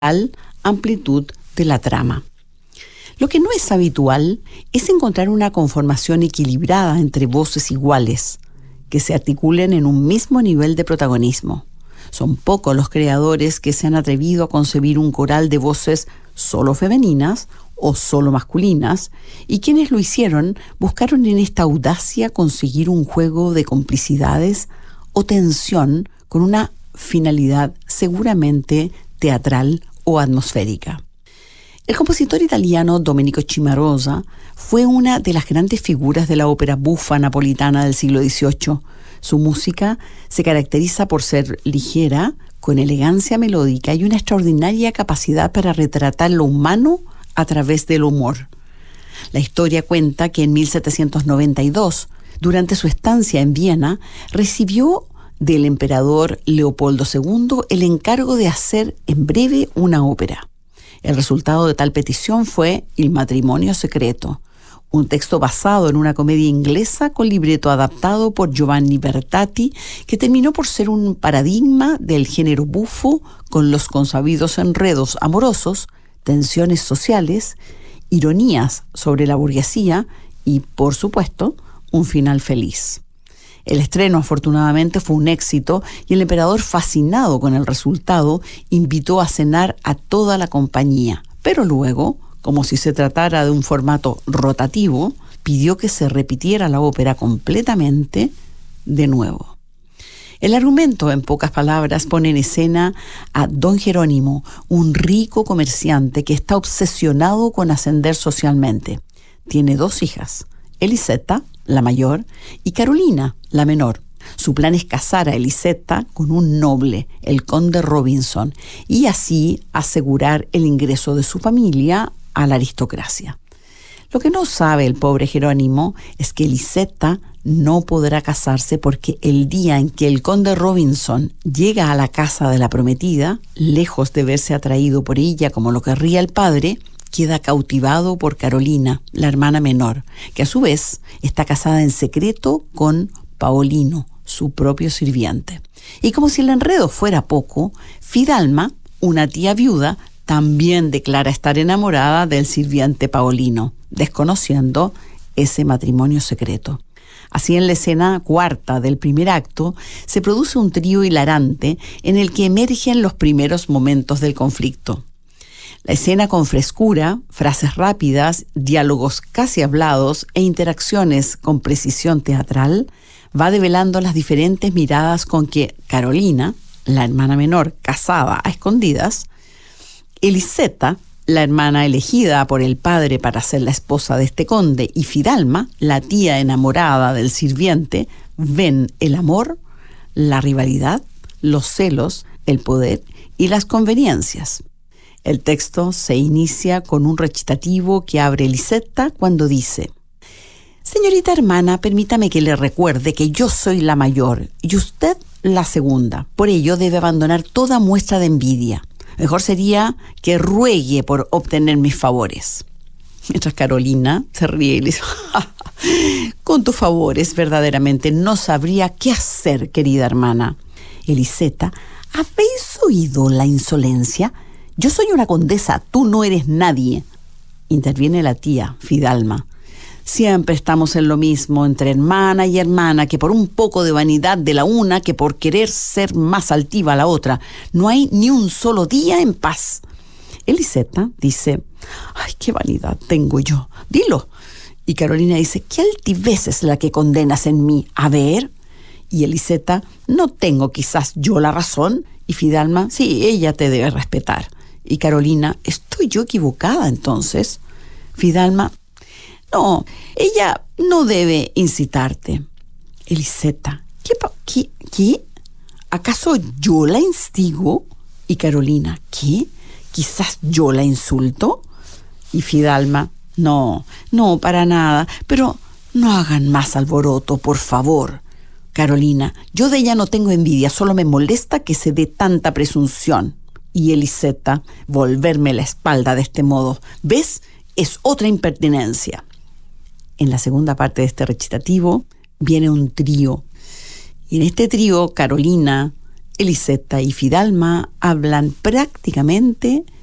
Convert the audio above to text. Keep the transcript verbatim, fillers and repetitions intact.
amplitud de la trama. Lo que no es habitual es encontrar una conformación equilibrada entre voces iguales, que se articulen en un mismo nivel de protagonismo. Son pocos los creadores que se han atrevido a concebir un coral de voces solo femeninas o solo masculinas, y quienes lo hicieron buscaron en esta audacia conseguir un juego de complicidades o tensión con una finalidad seguramente teatral o atmosférica. El compositor italiano Domenico Cimarosa fue una de las grandes figuras de la ópera buffa napolitana del siglo dieciocho. Su música se caracteriza por ser ligera, con elegancia melódica y una extraordinaria capacidad para retratar lo humano a través del humor. La historia cuenta que en mil setecientos noventa y dos, durante su estancia en Viena, recibió del emperador Leopoldo segundo el encargo de hacer en breve una ópera. El resultado de tal petición fue El matrimonio secreto, un texto basado en una comedia inglesa con libreto adaptado por Giovanni Bertati, que terminó por ser un paradigma del género bufo, con los consabidos enredos amorosos, tensiones sociales, ironías sobre la burguesía y, por supuesto, un final feliz. El estreno, afortunadamente, fue un éxito y el emperador, fascinado con el resultado, invitó a cenar a toda la compañía. Pero luego, como si se tratara de un formato rotativo, pidió que se repitiera la ópera completamente de nuevo. El argumento, en pocas palabras, pone en escena a don Jerónimo, un rico comerciante que está obsesionado con ascender socialmente. Tiene dos hijas, Elisetta, la mayor, y Carolina, la menor. Su plan es casar a Elisetta con un noble, el conde Robinson, y así asegurar el ingreso de su familia a la aristocracia. Lo que no sabe el pobre Jerónimo es que Elisetta no podrá casarse porque el día en que el conde Robinson llega a la casa de la prometida, lejos de verse atraído por ella como lo querría el padre, queda cautivado por Carolina, la hermana menor, que a su vez está casada en secreto con Paolino, su propio sirviente. Y como si el enredo fuera poco, Fidalma, una tía viuda, también declara estar enamorada del sirviente Paolino, desconociendo ese matrimonio secreto. Así, en la escena cuarta del primer acto, se produce un trío hilarante en el que emergen los primeros momentos del conflicto. La escena, con frescura, frases rápidas, diálogos casi hablados e interacciones con precisión teatral, va develando las diferentes miradas con que Carolina, la hermana menor casada a escondidas, Elisetta, la hermana elegida por el padre para ser la esposa de este conde, y Fidalma, la tía enamorada del sirviente, ven el amor, la rivalidad, los celos, el poder y las conveniencias. El texto se inicia con un recitativo que abre Elisetta cuando dice: «Señorita hermana, permítame que le recuerde que yo soy la mayor y usted la segunda. Por ello debe abandonar toda muestra de envidia. Mejor sería que ruegue por obtener mis favores». Mientras Carolina se ríe y le dice: «Con tus favores verdaderamente no sabría qué hacer, querida hermana». Elisetta: «¿Habéis oído la insolencia? Yo soy una condesa, tú no eres nadie». Interviene la tía, Fidalma: «Siempre estamos en lo mismo, entre hermana y hermana, que por un poco de vanidad de la una, que por querer ser más altiva la otra. No hay ni un solo día en paz». Elisetta dice: «Ay, qué vanidad tengo yo. Dilo». Y Carolina dice: «¿Qué altivez es la que condenas en mí? A ver». Y Elisetta: «No tengo quizás yo la razón». Y Fidalma: «Sí, ella te debe respetar». Y Carolina: «¿Estoy yo equivocada entonces?» Fidalma: «No, ella no debe incitarte». Elisetta: ¿Qué, qué, ¿Qué? ¿Acaso yo la instigo? Y Carolina: ¿Qué? ¿Quizás yo la insulto? Y Fidalma: «No, no, para nada, pero no hagan más alboroto, por favor». Carolina: «Yo de ella no tengo envidia, solo me molesta que se dé tanta presunción». Y Elisetta: «Volverme la espalda de este modo, ¿ves? Es otra impertinencia». En la segunda parte de este recitativo viene un trío. Y en este trío, Carolina, Elisetta y Fidalma hablan prácticamente